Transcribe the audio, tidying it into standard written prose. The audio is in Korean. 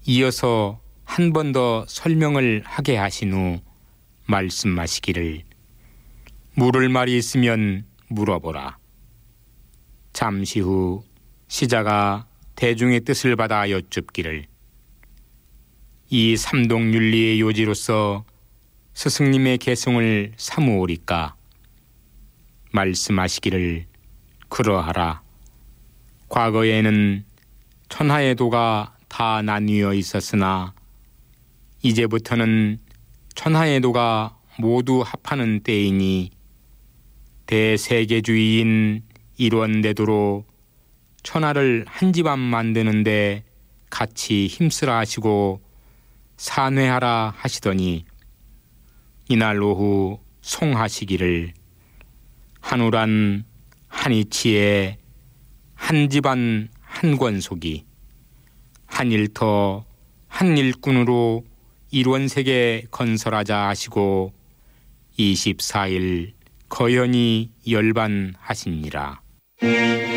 이어서 한 번 더 설명을 하게 하신 후 말씀하시기를 물을 말이 있으면 물어보라. 잠시 후 시자가 대중의 뜻을 받아 여쭙기를 이 삼동윤리의 요지로서 스승님의 계승을 사무오리까? 말씀하시기를 그러하라. 과거에는 천하의 도가 다 나뉘어 있었으나 이제부터는 천하의 도가 모두 합하는 때이니 대세계주의인 일원대도로 천하를 한 집안 만드는데 같이 힘쓰라 하시고 산회하라 하시더니 이날 오후 송하시기를 한우란 한 이치에 한 집안 한 권속이 한 일터 한 일꾼으로 일원세계 건설하자 하시고 24일 거연히 열반하시니라.